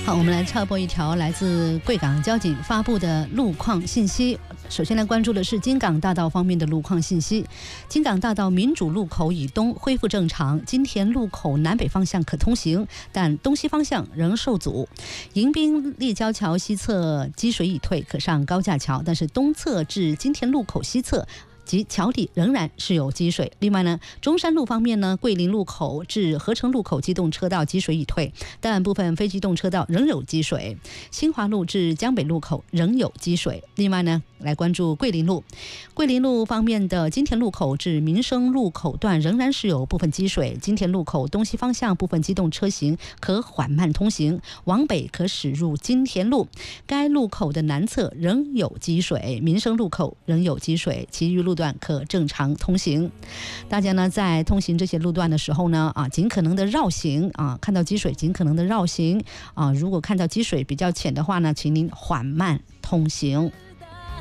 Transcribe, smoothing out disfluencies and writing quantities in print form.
好，我们来插播一条来自贵港交警发布的路况信息。首先来关注的是京港大道方面的路况信息。京港大道民主路口以东恢复正常，金田路口南北方向可通行，但东西方向仍受阻。迎宾立交桥西侧积水已退，可上高架桥，但是东侧至金田路口西侧及桥底仍然是有积水。另外呢，中山路方面呢，桂林路口至合成路口机动车道积水已退，但部分非机动车道仍有积水。新华路至江北路口仍有积水。另外呢，来关注桂林路。桂林路方面的金田路口至民生路口段仍然是有部分积水，金田路口东西方向部分机动车行可缓慢通行，往北可驶入金田路。该路口的南侧仍有积水，民生路口仍有积水，其余路段可正常通行。大家呢在通行这些路段的时候呢，尽可能的绕行看到积水尽可能的绕行如果看到积水比较浅的话呢，请您缓慢通行。